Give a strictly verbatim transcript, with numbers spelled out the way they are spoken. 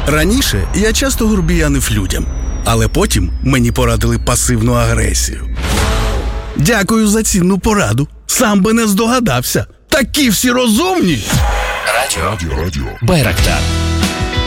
Раніше я часто грубіянив людям, але потім мені порадили пасивну агресію. Дякую за цінну пораду. Сам би не здогадався. Такі всі розумні. Радіо. Радіо. Радіо. Байрактар.